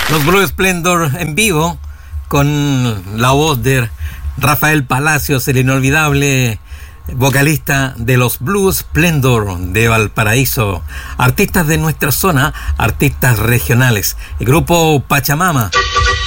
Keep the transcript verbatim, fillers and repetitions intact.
Los Blue Splendor en vivo con la voz de Rafael Palacios, el inolvidable vocalista de los Blue Splendor de Valparaíso. Artistas de nuestra zona, artistas regionales. El grupo Pachamama